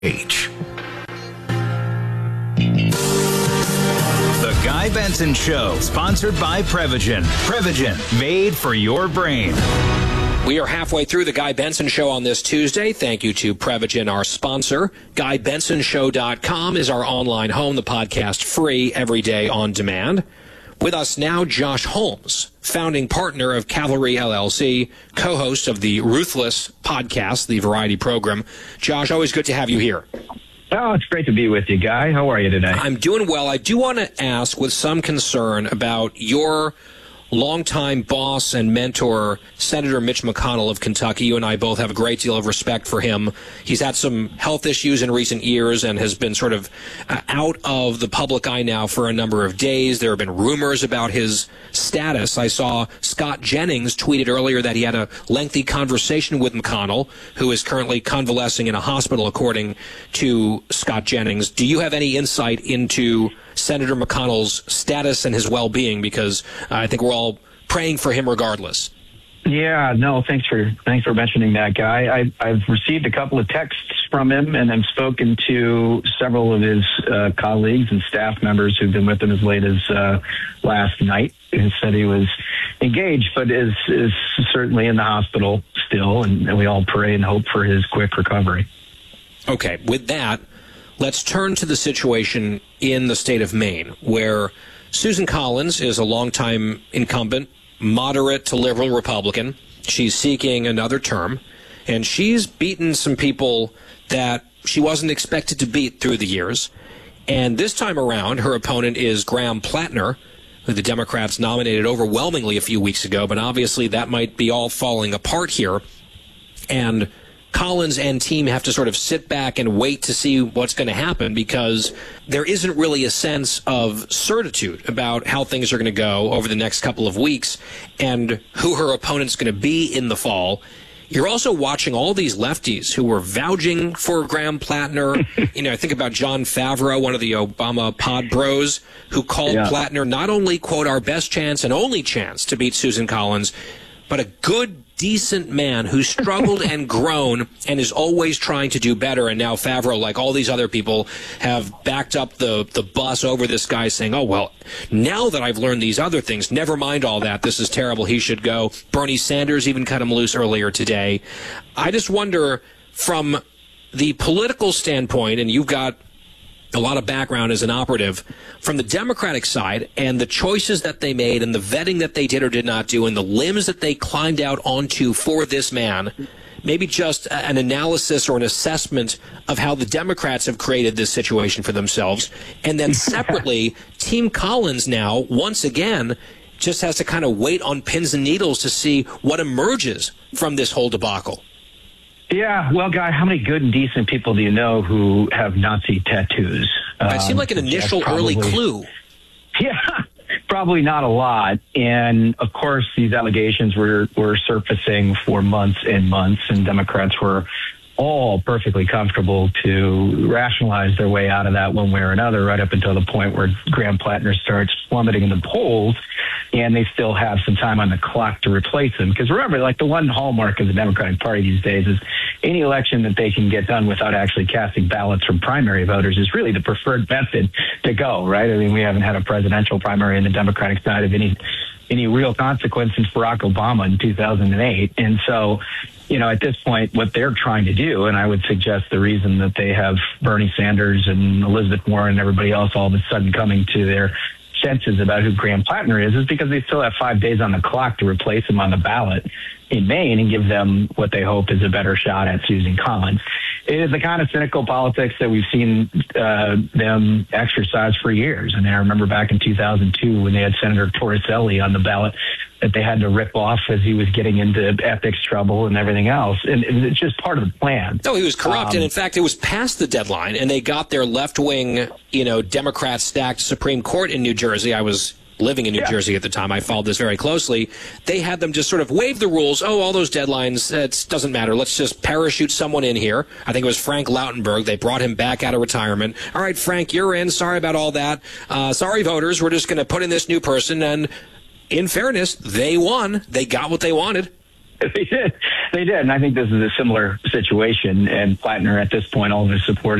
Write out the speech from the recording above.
H. The Guy Benson Show, sponsored by Prevagen. Prevagen, made for your brain. We are halfway through the Guy Benson Show on this Tuesday. Thank you to Prevagen, our sponsor. GuyBensonShow.com is our online home, the podcast free every day on demand. With us now, Josh Holmes, founding partner of Cavalry LLC, co-host of the Ruthless podcast, the variety program. Josh, always good to have you here. Oh, it's great to be with you, Guy. How are you today? I'm doing well. I do want to ask with some concern about your longtime boss and mentor, Senator Mitch McConnell of Kentucky. You and I both have a great deal of respect for him. He's had some health issues in recent years and has been sort of out of the public eye now for a number of days. There have been rumors about his status. I saw Scott Jennings tweeted earlier that he had a lengthy conversation with McConnell, who is currently convalescing in a hospital, according to Scott Jennings. Do you have any insight into Senator McConnell's status and his well-being? Because I think we're all praying for him regardless. Yeah, no, thanks for mentioning that, Guy. I've received a couple of texts from him, and I've spoken to several of his colleagues and staff members who've been with him as late as last night, who said he was engaged, but is certainly in the hospital still, and we all pray and hope for his quick recovery. Okay, with that, let's turn to the situation in the state of Maine, where Susan Collins is a longtime incumbent, moderate to liberal Republican. She's seeking another term, and she's beaten some people that she wasn't expected to beat through the years. And this time around, her opponent is Graham Plattner, who the Democrats nominated overwhelmingly a few weeks ago, but obviously that might be all falling apart here. And Collins and team have to sort of sit back and wait to see what's going to happen, because there isn't really a sense of certitude about how things are going to go over the next couple of weeks and who her opponent's going to be in the fall. You're also watching all these lefties who were vouching for Graham Plattner. I think about John Favreau, one of the Obama pod bros, who called Plattner not only, quote, our best chance and only chance to beat Susan Collins, but a good, decent man who struggled and grown and is always trying to do better. And now Favreau, like all these other people, have backed up the bus over this guy, saying, oh, well, now that I've learned these other things, never mind all that. This is terrible. He should go. Bernie Sanders even cut him loose earlier today. I just wonder, from the political standpoint, and you've got a lot of background as an operative, from the Democratic side and the choices that they made and the vetting that they did or did not do and the limbs that they climbed out onto for this man, maybe just an analysis or an assessment of how the Democrats have created this situation for themselves. And then separately, Team Collins now, once again, just has to kind of wait on pins and needles to see what emerges from this whole debacle. Yeah, well, Guy, how many good and decent people do you know who have Nazi tattoos? It seemed like an initial early clue. Yeah, probably not a lot. And, of course, these allegations were surfacing for months and months, and Democrats were all perfectly comfortable to rationalize their way out of that one way or another, right up until the point where Graham Plattner starts plummeting in the polls, and they still have some time on the clock to replace him. Because remember, like, the one hallmark of the Democratic Party these days is any election that they can get done without actually casting ballots from primary voters is really the preferred method to go, right? I mean, we haven't had a presidential primary in the Democratic side of any real consequence since Barack Obama in 2008. And so, at this point, what they're trying to do, and I would suggest the reason that they have Bernie Sanders and Elizabeth Warren and everybody else all of a sudden coming to their senses about who Graham Plattner is because they still have 5 days on the clock to replace him on the ballot in Maine and give them what they hope is a better shot at Susan Collins. It is the kind of cynical politics that we've seen them exercise for years. And I remember back in 2002 when they had Senator Torricelli on the ballot that they had to rip off as he was getting into ethics trouble and everything else. And it's just part of the plan. No, he was corrupt. And in fact, it was past the deadline, and they got their left-wing, Democrat-stacked Supreme Court in New Jersey. I was living in New Jersey at the time. I followed this very closely. They had them just sort of waive the rules. Oh, all those deadlines, it doesn't matter. Let's just parachute someone in here. I think it was Frank Lautenberg. They brought him back out of retirement. All right, Frank, you're in. Sorry about all that. Sorry, voters. We're just going to put in this new person. And in fairness, they won. They got what they wanted. They did. And I think this is a similar situation. And Plattner, at this point, all of his support